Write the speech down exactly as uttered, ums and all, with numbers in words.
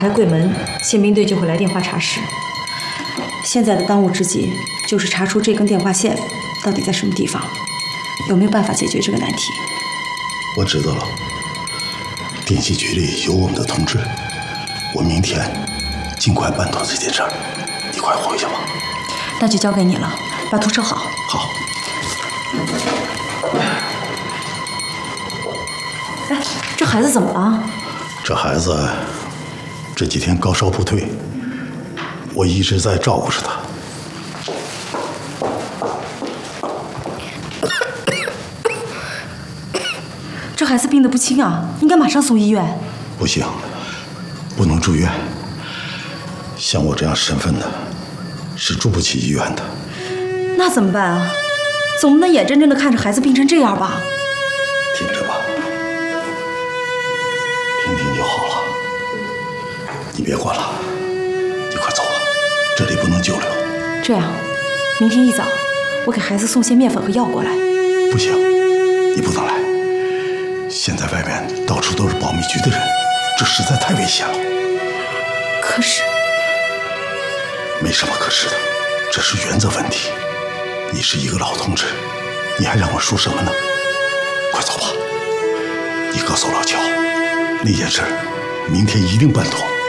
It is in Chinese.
开柜门，宪兵队就会来电话查实。现在的当务之急就是查出这根电话线到底在什么地方，有没有办法解决这个难题？ 我知道了，电信局里有我们的同志，我明天尽快办妥这件事儿。你快回去吧。 那就交给你了，把图收好。 好。 哎，这孩子怎么了？ 这孩子这几天高烧不退，我一直在照顾着他。 这孩子病得不轻啊，应该马上送医院。 不行，不能住院。像我这样身份的，是住不起医院的。 那怎么办啊？总不能眼睁睁地看着孩子病成这样吧？ 听着吧，听听就好了。你别管了，你快走吧，这里不能久留。 这样，明天一早，我给孩子送些面粉和药过来。 不行，你不能来。现在外面到处都是保密局的人，这实在太危险了。 可是， 没什么可是的，这是原则问题。你是一个老同志，你还让我说什么呢？快走吧。你告诉老乔，那件事明天一定办妥。